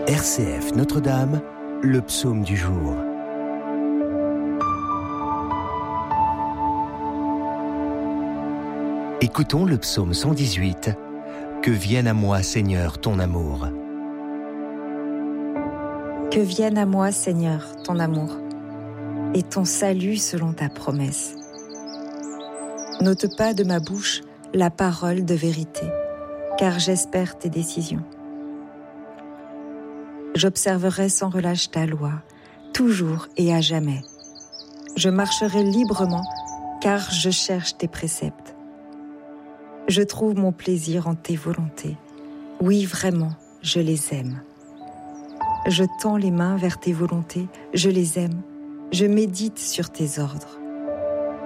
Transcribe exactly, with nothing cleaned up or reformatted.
R C F Notre-Dame, le psaume du jour. Écoutons le psaume cent dix-huit. Que vienne à moi, Seigneur, ton amour. Que vienne à moi, Seigneur, ton amour, et ton salut selon ta promesse. N'ôte pas de ma bouche la parole de vérité, car j'espère tes décisions. J'observerai sans relâche ta loi, toujours et à jamais. Je marcherai librement, car je cherche tes préceptes. Je trouve mon plaisir en tes volontés. Oui, vraiment, je les aime. Je tends les mains vers tes volontés, je les aime. Je médite sur tes ordres.